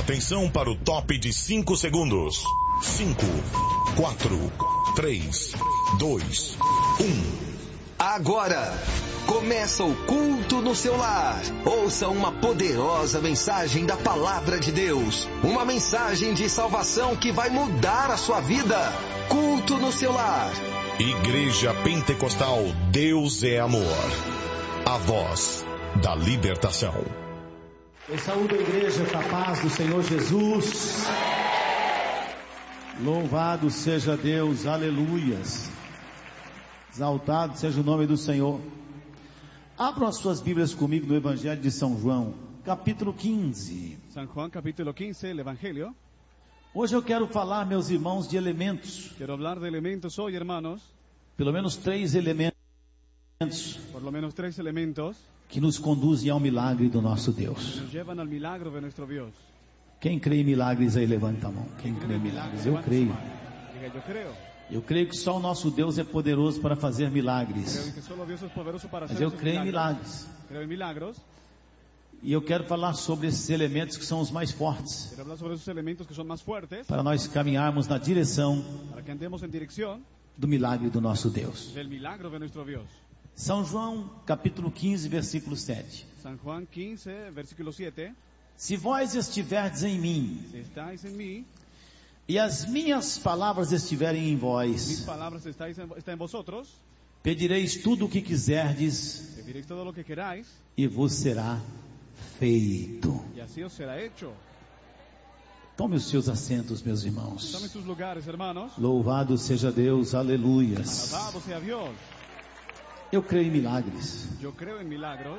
Atenção para o top de 5 segundos. 5, 4, 3, 2, 1. Agora começa o culto no seu lar. Ouça uma poderosa mensagem da Palavra de Deus. Uma mensagem de salvação que vai mudar a sua vida. Culto no seu lar. Igreja Pentecostal Deus é Amor. A voz da libertação. Eu saúdo a igreja com a paz do Senhor Jesus. Louvado seja Deus, aleluias. Exaltado seja o nome do Senhor. Abram as suas Bíblias comigo no Evangelho de São João, capítulo 15. San Juan capítulo 15, el Evangelio. Hoje eu quero falar, meus irmãos, de elementos. Quiero hablar de elementos hoy, hermanos. Pelo menos 3 elementos. Por lo menos 3 elementos que nos conduzem ao milagre do nosso Deus. nos llevan al milagro de nuestro Dios. Quem crê em milagres aí, levanta a mão. Quem crê em milagres? Eu creio. Diga, yo creo. Eu creio que só o nosso Deus é poderoso para fazer milagres. Creo que solo Dios es poderoso para Mas hacer eu esos creio em milagros. milagres. Creo en milagros. E eu quero falar sobre esses elementos que são os mais fortes, Quiero hablar sobre esos elementos que son más fuertes para nós caminharmos na direção para que andemos en dirección do milagre do nosso Deus. del milagro de nuestro Dios. São João, capítulo 15, versículo 7. San Juan 15, versículo 7. Se vós estiverdes em mim, Si estáis en mí, e as minhas palavras estiverem em mis vós, palabras están en vosotros, pedireis tudo o que quiserdes, pediréis todo lo que queráis, e vos será feito. y así os será hecho. Tome os seus assentos, meus Tomen irmãos. sus lugares, hermanos. Louvado seja Deus, aleluias. Alabado sea Dios. Eu creio em milagres. Yo creo en milagros.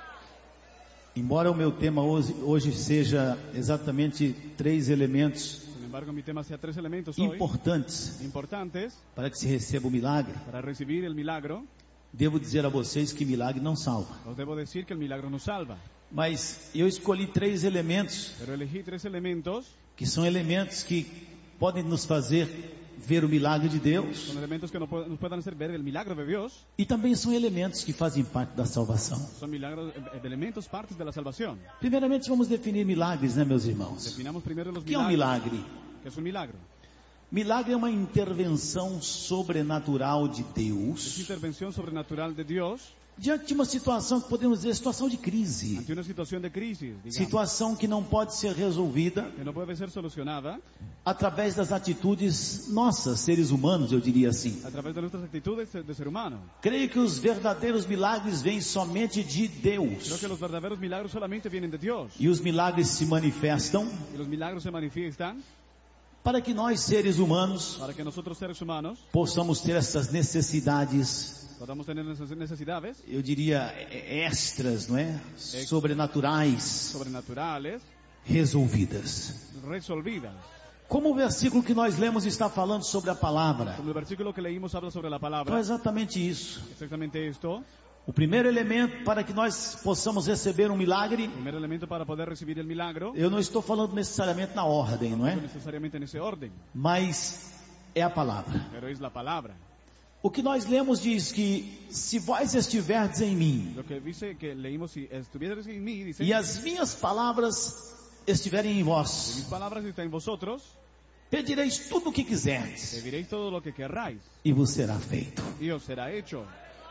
Embora o meu tema hoje seja exatamente 3 elementos Sin embargo, mi tema sea 3 elementos hoy importantes importantes para que se receba o milagre, para recibir el milagro. devo dizer a vocês que milagre não salva. Os debo decir que el milagro nos salva. Mas eu escolhi 3 elementos Pero elegí 3 elementos, que são elementos que podem nos fazer ver o milagre de Deus son elementos que nos puedan hacer ver el milagro de Dios. e também são elementos que fazem parte da salvação. Son milagros, elementos, partes de la salvación. Primeiramente vamos definir milagres, né, meus irmãos? Definamos primero los O que é um milagros. milagre? ¿Qué es un milagro? Milagre é uma intervenção sobrenatural de Es Deus intervención sobrenatural de Dios diante de uma situação que podemos dizer situação de crise, ante una situación de crisis, digamos, situação que não pode ser resolvida que no puede ser solucionada através das atitudes nossas, seres humanos, eu diria assim. a través de nuestras actitudes de ser humano. Creio que os verdadeiros milagres vêm somente de Creo Deus. que los verdaderos milagros solamente vienen de Dios. E os milagres se manifestam Y los milagros se manifiestan para que nós, seres humanos, para que nosotros, seres humanos, possamos ter essas necessidades, podamos tener nuestras necesidades eu diria extras, não é? Sobrenaturais, sobrenaturales resolvidas. resolvidas. Como o versículo que nós lemos está falando sobre a palavra. Como el versículo que leímos habla sobre la Então é palabra, exatamente isso. exactamente esto. O primeiro elemento para que nós possamos receber um milagre, Primer elemento para poder recibir el milagro, eu não estou falando necessariamente na ordem, não no é? necesariamente en ese orden, Mas é a palavra. pero es la palabra. O que nós lemos diz que se vós estiverdes em mim Lo que dice que leímos, si estuvierais en mí, dice, e as minhas palavras estiverem em si mis vós, palabras están en vosotros, pedireis tudo o que quiserdes pediréis todo lo que querráis, e vos será feito. y os será hecho.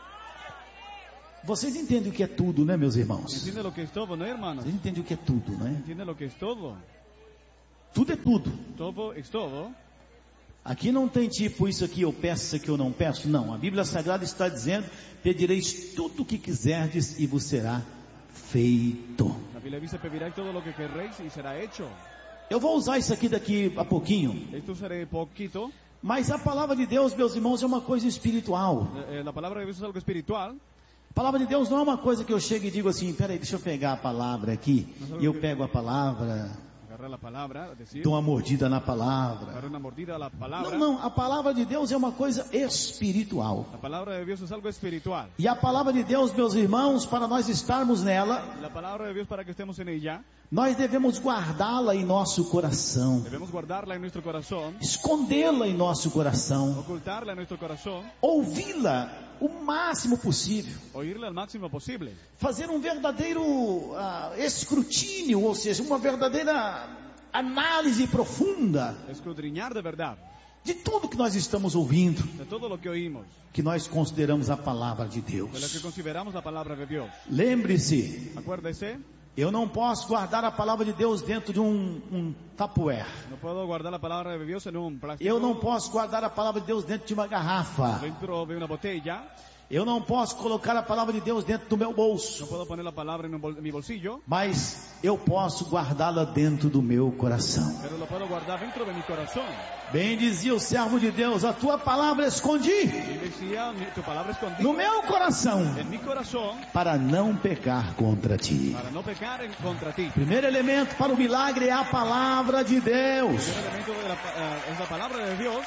Vocês entendem o que é tudo, né, meus irmãos? ¿Entiende lo que es todo, no, hermanos? Vocês entendem o que é tudo, não é? ¿Entiende lo que es todo? Tudo é tudo. Todo es todo. Aqui não tem tipo, isso aqui eu peço, isso aqui eu não peço. Não, a Bíblia Sagrada está dizendo, pedireis tudo o que quiserdes e vos será feito. La Biblia dice, pediréis todo lo que querréis y será hecho. Eu vou usar isso aqui daqui a pouquinho. Esto será poquito. Mas a palavra de Deus, meus irmãos, é uma coisa espiritual. La palabra de Dios es algo espiritual. A palavra de Deus não é uma coisa que eu chego e digo assim, peraí, deixa eu pegar a palavra aqui. E eu pego a palavra, Agarrar la palabra, decir, dou uma mordida na palavra. agarrar una mordida a la palabra. Não, a palavra de Deus é uma coisa espiritual. La palabra de Dios es algo espiritual. E a palavra de Deus, meus irmãos, para nós estarmos nela, La palabra de Dios, para que estemos en ella, nós devemos guardá-la em nosso coração, debemos guardarla en nuestro corazón, escondê-la em nosso coração, ocultarla en nuestro corazón, ouvi-la o máximo possível, oírla al máximo posible, fazer um verdadeiro escrutínio, ou seja, uma verdadeira análise profunda escudriñar de verdad de tudo que nós estamos ouvindo, de todo lo que oímos, que nós consideramos a palavra de de lo que Deus. consideramos la palabra de Dios. Lembre-se, Acuérdese, eu não posso guardar a palavra de Deus dentro de um Tupperware. no puedo guardar la palabra de Dios en un plástico, Eu não posso guardar a palavra de Deus dentro de uma garrafa. dentro de una botella. Eu não posso colocar a palavra de Deus dentro do meu No bolso. puedo poner la palabra en mi bolsillo, Mas eu posso guardá-la dentro do meu coração. pero lo puedo guardar dentro de mi corazón. Bem dizia o servo de Deus, a tua palavra escondi Y decía, tu palabra escondida no meu coração, en mi corazón para não pecar contra ti. para no pecar contra ti. Primeiro elemento para o milagre é a palavra de Deus. El elemento es la palabra de Dios.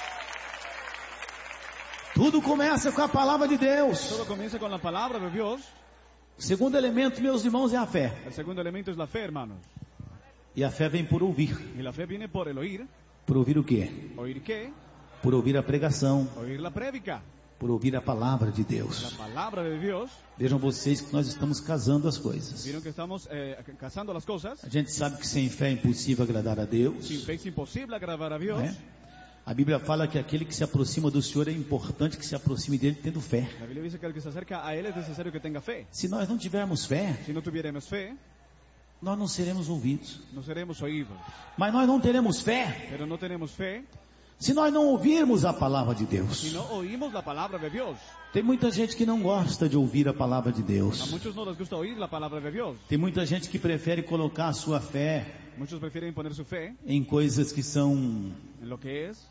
Tudo começa com a palavra de Deus. Todo comienza con la palabra de Dios. O segundo elemento, meus irmãos, é a fé. El segundo elemento es la fe, hermanos. E a fé vem por ouvir. Y la fe viene por el oír. Por ouvir o quê? ¿Oír qué? Por ouvir a pregação. Oír la prédica. Por ouvir a palavra de La Deus. palabra de Dios. Vejam vocês que nós estamos casando as coisas. Vieron que estamos casando las cosas. A gente sabe que sem fé é impossível agradar a Deus. Sin fe es imposible agradar a Dios. Né? A Bíblia fala que aquele que se aproxima do Senhor é importante que se aproxime dele tendo fé. La Biblia dice que el que se acerca a Él es necesario que tenga fe. Se nós não tivermos fé, Si no tuviéramos fe, nós não seremos ouvidos. no seremos oídos. Mas nós não teremos fé Pero no tenemos fe se nós não ouvirmos a palavra de Deus. si no oímos la palabra de Dios. Tem muita gente que não gosta de ouvir a palavra de A Deus. muchos no les gusta oír la palabra de Dios. Tem muita gente que prefere colocar a sua fé Muchos prefieren poner su fe em coisas que são en lo que es,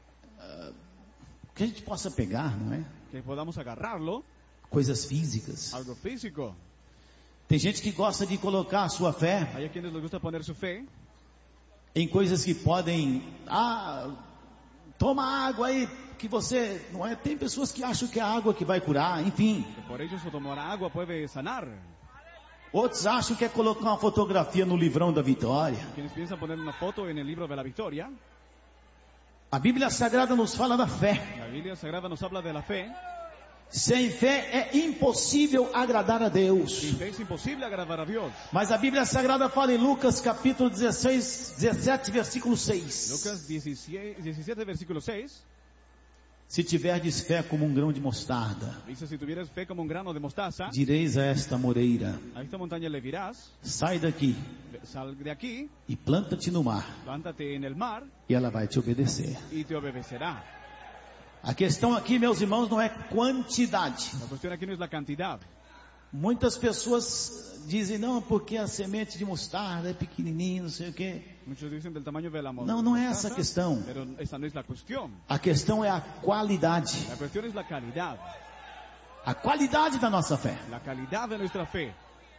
que a gente possa pegar, não é? que podamos agarrarlo, Coisas físicas. algo físico. Tem gente que gosta de colocar a sua fé Hay a quienes les gusta poner su fe em coisas que podem, toma água aí que você, não é? Tem pessoas que acham que é a água que vai curar, enfim. que por ellos o tomar agua puede sanar. Outros acham que é colocar uma fotografia no livrão da vitória. Quienes piensan poner una foto en el libro de la victoria. A Bíblia Sagrada nos fala da fé. La Biblia Sagrada nos habla de la fe. Sem fé é impossível agradar a Deus. Sin fe es imposible agradar a Dios. Mas a Bíblia Sagrada fala em Lucas capítulo 17, versículo 6. Lucas 17 versículo 6. Se tiverdes fé como um grão de mostarda, Dice, si tuvieras fe como un grano de mostaza, direis a esta moreira, a esta montaña le dirás, sai daqui sal de aquí, e planta-te no mar, plántate en el mar e ela vai te obedecer. y te obedecerá. A questão aqui, meus irmãos, não é quantidade. La cuestión aquí no es la cantidad. Muitas pessoas dizem, não, porque a semente de mostarda é pequenininha, não sei o quê. Muchos dicen del tamaño de la Não é essa a questão. pero esa no es la cuestión. A questão é a qualidade. La cuestión es la calidad. A qualidade da nossa fé. La calidad de nuestra fe.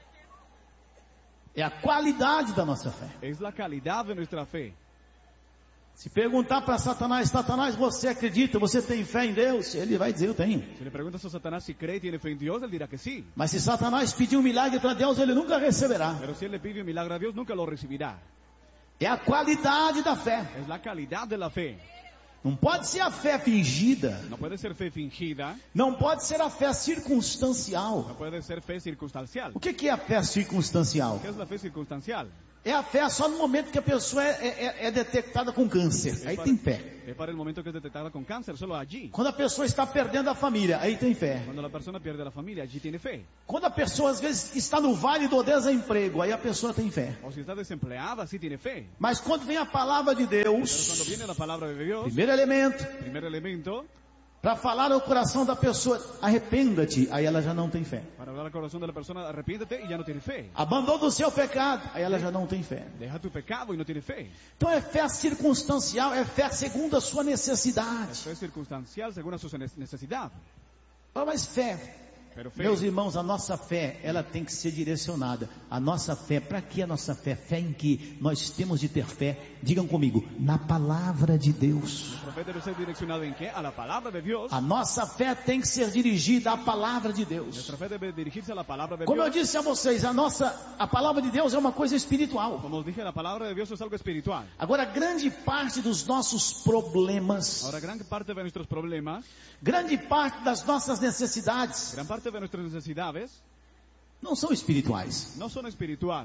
É a qualidade da nossa fé. Es la calidad de nuestra fe. Se perguntar para Satanás, Satanás, você acredita, você tem fé em Deus? Ele vai dizer, eu tenho. Si le preguntas a Satanás si cree y tiene fe en Dios, él dirá que sí. Mas se Satanás pedir um milagre para Deus, ele nunca receberá. Pero si él le pide un milagro a Dios, nunca lo recibirá. É a qualidade da fé. Es la calidad de la fe. Não pode ser a fé fingida. No puede ser fe fingida, Não pode ser a fé circunstancial. no puede ser fe circunstancial. O que é a fé circunstancial? ¿Qué es la fe circunstancial? É a fé só no momento que a pessoa é detectada com câncer. Aí tem fé. Es para el momento que es detectada con cáncer, solo allí. Quando a pessoa está perdendo a família, aí tem fé. Cuando la persona pierde la familia, allí tiene fe. Quando a pessoa às vezes está no vale do desemprego, aí a pessoa tem fé. O si está desempleada, sí tiene fe. Mas quando vem a palavra de Pero cuando Deus, viene la palabra de Dios, primeiro elemento, primer elemento, para falar ao coração da pessoa, arrependa-te, aí ela já não tem fé. para hablar al corazón de la persona, arrepiéntete y ya no tiene fe. Abandona o seu pecado, aí ela já não tem fé. Deja tu pecado y no tiene fe. Então é fé circunstancial, é fé segundo a sua Es necessidade. fe circunstancial según a su necesidad. Mas fé, Pero fe, meus irmãos, a nossa fé, ela tem que ser direcionada. A nossa fé, para que a nossa fé? Fé em que nós temos de ter fé, digam comigo, na palavra de Deus. nuestra fe debe ser direccionada en qué? A la palabra de Dios. A nossa fé tem que ser dirigida à palavra de Deus. Nuestra fe debe dirigirse a la palabra de Como eu Dios. disse a vocês, a palavra de Deus é uma coisa espiritual. Como os dije, la palabra de Dios es algo espiritual. Agora, grande parte dos nossos problemas, Ahora, gran parte de nuestros problemas, grande parte das nossas necessidades gran parte de nuestras necesidades, não são espirituais. no son espirituales.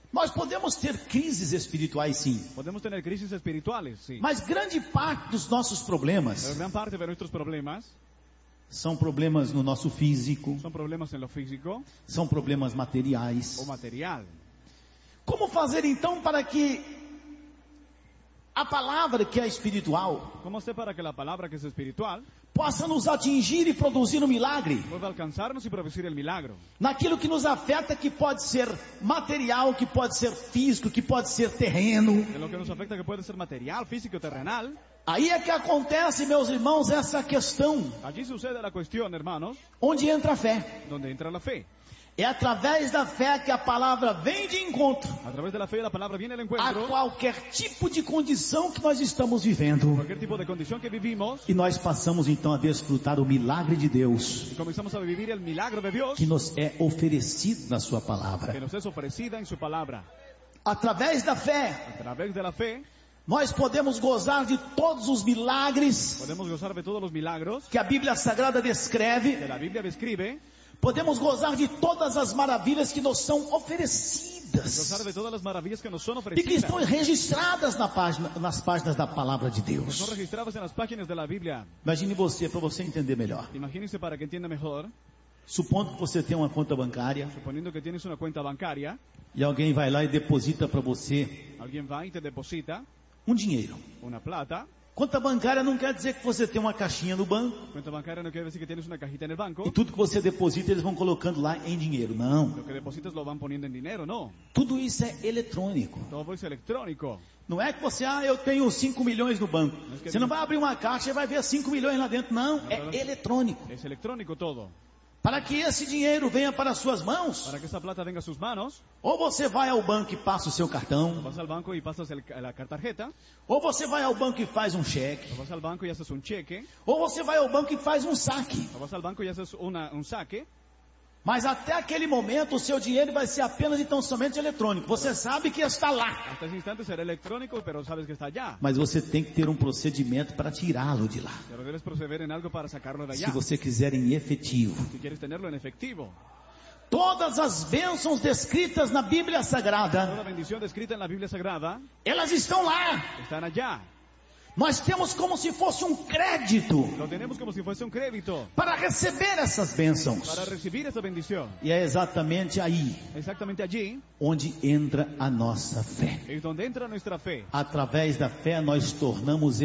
Nós podemos ter crises espirituais, sim. Podemos tener crisis espirituales, sí. Mas grande parte dos nossos problemas Pero gran parte de nuestros problemas são problemas no nosso físico, son problemas en lo físico são problemas materiais. o material. Como fazer então para que a palavra que é espiritual ¿Cómo hacer para que la palabra que es espiritual possa nos atingir e produzir um milagre pueda alcanzarnos y producir el milagro? naquilo que nos afeta, que pode ser material, que pode ser físico, que pode ser terreno? En lo que nos afecta, que puede ser material, físico, terrenal. Aí é que acontece, meus irmãos, essa questão Allí sucede la cuestión, hermanos, onde entra a fé. donde entra la fe. É através da fé que a palavra vem de encontro A través de la fe la palabra viene al a encuentro. qualquer tipo de condição que nós estamos vivendo. Cualquier tipo de condición que vivimos, E nós passamos então a desfrutar o milagre de Deus y comenzamos a vivir el milagro de Dios que nos é oferecido na sua palavra. que nos es ofrecida en su palabra. Através da fé, A través de la fe nós podemos gozar de todos os milagres podemos gozar de todos los milagros que a Bíblia Sagrada descreve. que la Biblia describe, Podemos gozar de todas as maravilhas que nos são oferecidas gozar de todas las maravillas que nos son e que ofrecidas, estão registradas nas páginas da palavra de que Deus. son registradas en las páginas de la Biblia. Imagine você, para você entender melhor. Imagínense para que entienda mejor, Supondo que você tem uma conta bancária suponiendo que tienes una cuenta bancaria, e alguém vai lá e deposita para você alguien va y te deposita um dinheiro. una plata. Conta bancária não quer dizer que você tem uma caixinha no banco Cuenta bancaria no quiere decir que tienes una cajita en el banco. e tudo que você deposita eles vão colocando lá em dinheiro. Não. Lo que depositas lo van poniendo en dinero, no. Tudo isso é eletrônico. Todo es electrónico. Não é que você, eu tenho 5 milhões no banco. Você não vai abrir uma caixa e vai ver 5 milhões lá dentro. Não, é eletrônico. Es electrónico todo. Para que esse dinheiro venha para as suas mãos, Para que esa plata venga a sus manos, ou você vai ao banco e passa o seu cartão, vas al banco y pasas la tarjeta, ou você vai ao banco e faz um cheque, o vas al banco y haces un cheque, ou você vai ao banco e faz um saque. o vas al banco y haces un saque. Mas até aquele momento o seu dinheiro vai ser apenas e tão somente eletrônico. Você sabe que está lá, Hasta ese instante será electrónico, pero sabes que está allá. mas você tem que ter um procedimento para tirá-lo de lá. Pero debes proceder en algo para sacarlo de allá. Se você quiser em efetivo. Si quieres tenerlo en efectivo. Todas as bênçãos descritas na Bíblia Sagrada, Toda bendición descrita en la Biblia Sagrada elas estão lá. están allá. Nós temos como se fosse um crédito Lo tenemos como si fuese un crédito para receber essas bênçãos. para recibir esa bendición. E é exatamente aí Exactamente allí onde entra a nossa fé. es donde entra nuestra fe. Através da fé nós tornamos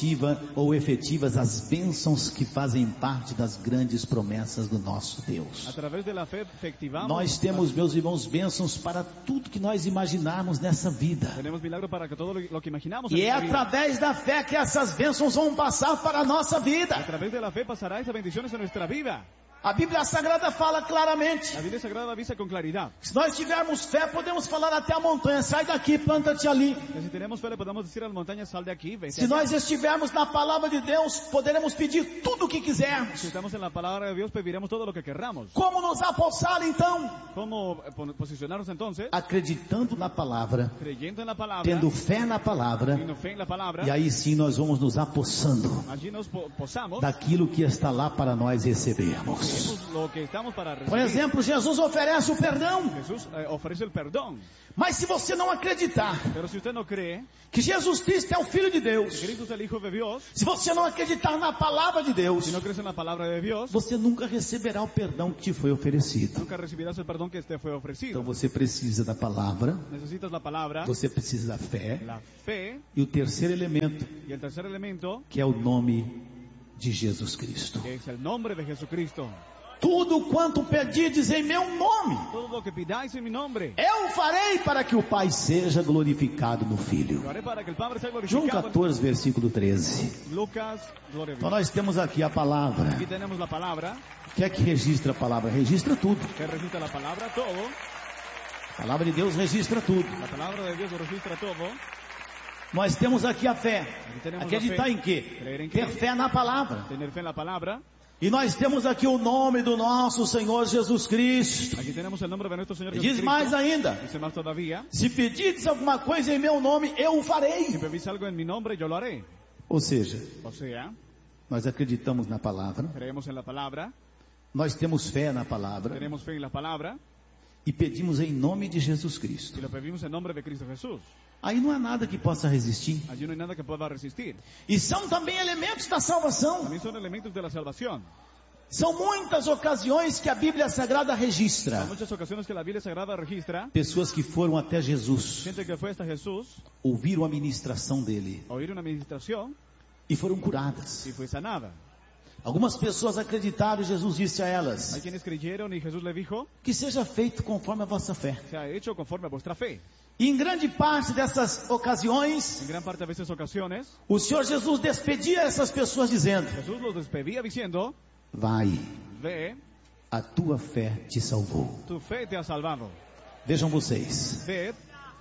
efetivas as bênçãos que fazem parte das grandes promessas do nosso A Deus. través de la fe efectivamos. Nós temos, meus irmãos, bênçãos para tudo que nós imaginarmos nessa vida. Tenemos milagro para que todo lo que imaginamos E en é esta vida. através da fé que essas bênçãos vão passar para a nossa A vida. través de la fe pasará esas bendiciones en nuestra vida. A Bíblia Sagrada fala claramente. La Biblia Sagrada avisa con claridad Se nós tivermos fé, podemos falar até a montanha, sai daqui, planta-te ali. que si tenemos fe le podemos decir a las montañas, sal de aquí, vete Se allá. nós estivermos na palavra de Deus, poderemos pedir tudo o que quisermos. Si estamos en la palabra de Dios, pediremos todo lo que querramos. Como nos apossar então? ¿Cómo posicionarnos entonces? Acreditando na palavra, Creyendo en la palabra, tendo fé na palavra, teniendo fe en la palabra, e aí sim nós vamos nos apossando allí nos posamos, daquilo que está lá para nós recebermos. tenemos lo que estamos para Por recibir. exemplo, Jesus oferece o perdão. Jesús ofrece el perdón, Mas se você não acreditar pero si usted no cree que Jesus Cristo é o Filho de que Deus, Cristo es el Hijo de Dios, se você não acreditar na palavra de Deus, si no crees en la palabra de Dios, você nunca receberá o perdão que te foi oferecido. nunca recibirás el perdón que te fue Então ofrecido. você precisa da palavra, Necesitas la palabra, você precisa da fé, la fe, e o terceiro elemento, y el tercer elemento, que é o nome de Jesus Cristo. que es el nombre de Jesucristo. Tudo quanto pedides em meu nome, Todo lo que pidáis en mi nombre, eu farei para que o Pai seja glorificado no Filho. lo haré para que el Padre sea João glorificado. 14, versículo 13. Lucas, gloria a Então Dios. nós temos aqui a palavra. Aquí tenemos la palabra, O que é que registra a palavra? Registra tudo. que registra la palabra, todo. A palavra de Deus registra tudo. La palabra de Dios lo registra todo. Nós temos aqui a fé. Tenemos Acreditar a fé. em quê? Creer em quê? Ter fé na palavra. Tener fe en la palabra. E nós temos aqui o nome do nosso Senhor Jesus Cristo. Aquí tenemos el nombre de nuestro Señor E diz Jesucristo. mais ainda: Dice más todavía, se pedirdes alguma coisa em meu nome, eu o si farei. pedís algo en mi nombre, yo lo haré. Ou seja, O sea, nós acreditamos na palavra, creemos en la palabra, nós temos fé na palavra, tenemos fe en la palabra, e pedimos em nome de Jesus Cristo. Y lo pedimos en nombre de Cristo Jesús. Aí não há nada que possa resistir. Allí no hay nada que pueda resistir. E são também elementos da salvação. También son elementos de la salvación. São muitas ocasiões que a Bíblia Sagrada Hay registra. muchas ocasiones que la Biblia Sagrada registra Pessoas que foram até Jesus, gente que fue hasta Jesús, ouviram a ministração dele oír una administración e foram curadas. y fue sanada. Algumas pessoas acreditaram e Jesus disse a Hay elas: quienes creyeron y Jesús le dijo, que seja feito conforme a vossa fé. se ha hecho conforme a vuestra fe. E em grande parte dessas ocasiões, En gran parte de esas ocasiones, o Senhor Jesus despedia essas pessoas dizendo: Jesús los despedía diciendo, vai, ve, a tua fé te salvou. tu fe te ha salvado. Vejam vocês, Ved,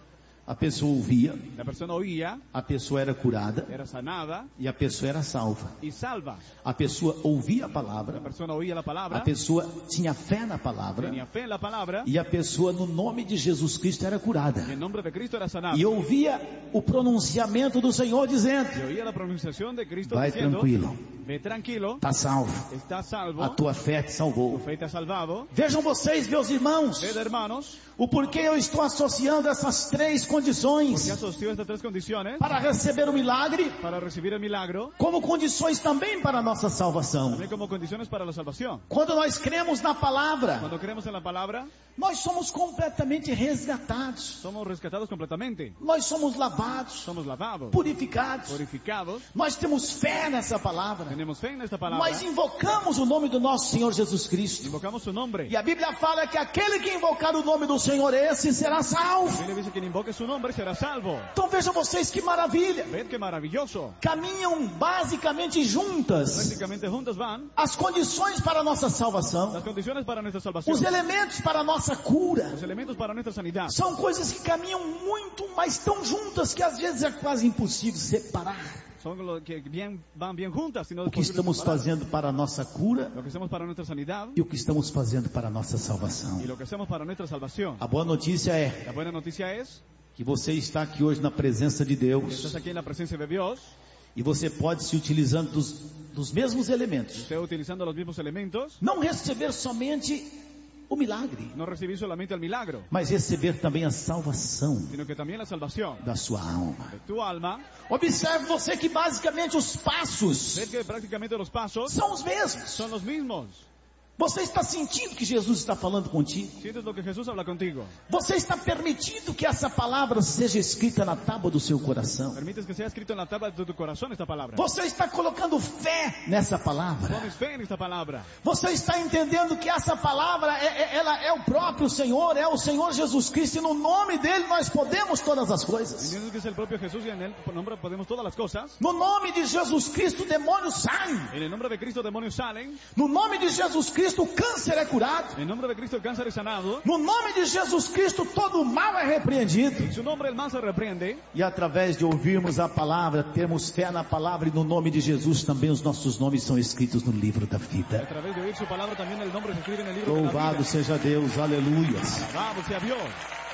a pessoa ouvia, la persona oía, a pessoa era curada era sanada e a pessoa era salva. y salva. A pessoa ouvia a La palavra, persona oía la a palabra, pessoa tinha fé na palavra tenía fe en la palabra e a pessoa no nome de Jesus Cristo era curada. y en nombre de Cristo era sanada. E ouvia o pronunciamento do Senhor dizendo: Y oía la pronunciación de Cristo vai diciendo, tranquilo, ve tranquilo, está salvo, estás salvo, a tua fé te tu salvou. fe te ha salvado. Vejam vocês, meus irmãos, Ved, hermanos, o porquê eu estou associando essas três condições que asoció estas tres condiciones para receber o milagre, para recibir el milagro, como condições também para a nossa salvação. también como condiciones para la salvación. Quando nós cremos na palavra, Cuando creemos en la palabra, nós somos completamente resgatados, somos rescatados completamente. nós somos lavados, Somos lavados, purificados, purificados, nós temos fé nessa palavra, tenemos fe en esta palabra, nós invocamos o nome do nosso Senhor Jesus Cristo. invocamos su nombre. E a Bíblia fala que aquele que invocar o nome do Senhor esse será salvo. La Biblia dice quien invoque su nombre será salvo. Então vejam vocês que maravilha. Ved qué maravilloso. Caminham basicamente juntas Prácticamente juntas van as condições para a nossa salvação, las condiciones para nuestra salvación, os elementos para a nossa cura. los elementos para nuestra sanidad. São coisas que caminham muito, mas tão juntas que às vezes é quase impossível separar. Son lo que van bien juntas, sino O que estamos fazendo para a nossa cura lo que hacemos para nuestra sanidad e o que estamos fazendo para a nossa salvação. y lo que hacemos para nuestra salvación. A boa notícia é La buena noticia es que você está aqui hoje na presença de que Deus estás aquí en la presencia de Dios, e você pode se utilizando dos mesmos elementos. usted utilizando los mismos elementos, Não receber somente o milagre, no recibir solamente el milagro, mas receber também a salvação sino que también la salvación da sua alma. de tu alma. Observe você que basicamente os passos Ved que prácticamente los pasos são os mesmos. son los mismos. Você está sentindo que Jesus está falando contigo? Sientes lo que Jesús habla contigo. Você está permitindo que essa palavra seja escrita na tábua do seu coração? Permites que sea escrito en la tabla de tu corazón esta palabra. Você está colocando fé nessa palavra? Pones fe en esta palabra. Você está entendendo que essa palavra ela é o próprio Senhor, é o Senhor Jesus Cristo, e no nome dele nós podemos todas as coisas. Entiendes que es el propio Jesús y en él por nombre podemos todas las cosas. No nome de Jesus Cristo, demônios saem. En el nombre de Cristo demonios salen. No nome de Jesus Cristo, o câncer é curado. En el nombre de Cristo el cáncer es sanado. No nome de Jesus Cristo, todo o mal é repreendido. En su nombre el mal se reprende. E através de ouvirmos a palavra, termos fé na palavra, e no nome de Jesus também os nossos nomes são escritos no livro da A vida. través de oír su palabra también el nombre se escribe en el libro de la Louvado vida. seja Deus, aleluias. Alabado sea Dios.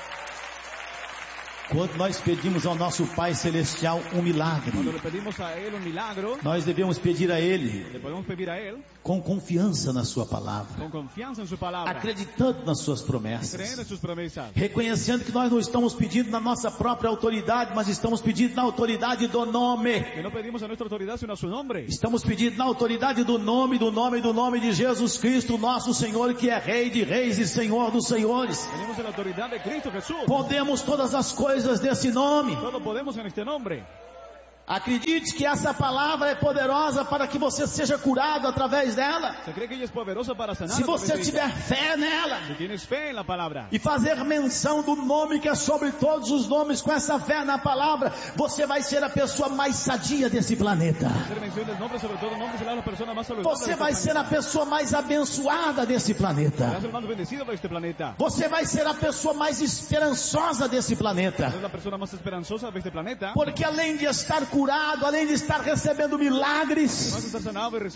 Quando nós pedimos ao nosso Pai Celestial um milagre, Cuando le pedimos a Él un milagro, nós devemos pedir a Ele le podemos pedir a Él com confiança na Sua palavra, con confianza en su palabra, acreditando nas Suas creyendo promessas, en sus promesas, reconhecendo que nós não estamos pedindo na nossa própria autoridade, mas estamos pedindo na autoridade do nome. que no pedimos a nuestra autoridad sino a su nombre. Estamos pedindo na autoridade do nome de Jesus Cristo, nosso Senhor, que é Rei de Reis e Senhor dos Senhores. Tenemos la autoridad de Cristo Jesús. Podemos todas as coisas desse nome. Todo podemos en este nombre. Acredite que essa palavra é poderosa para que você seja curado através dela. ¿Se cree que ella es poderosa para sanar? Se a través você de tiver ella? fé nela Si tienes fe en la palabra e fazer menção do nome que é sobre todos os nomes, com essa fé na palavra, você vai ser a pessoa mais sadia desse planeta. hacer mención del nombre, sobre todo nombre, será la persona más saludable. Você vai ser a pessoa mais abençoada desse planeta. Serás el más bendecido de este planeta. Você vai ser a pessoa mais esperançosa desse planeta. Serás la persona más esperanzosa de este planeta. Porque além de estar curado, além de estar recebendo milagres, Vas a estar sanado y